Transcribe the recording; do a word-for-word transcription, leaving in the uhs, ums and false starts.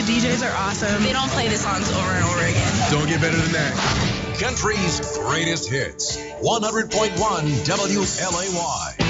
The D Js are awesome. They don't play the songs over and over again. Don't get better than that. Country's greatest hits. one hundred point one W L A Y.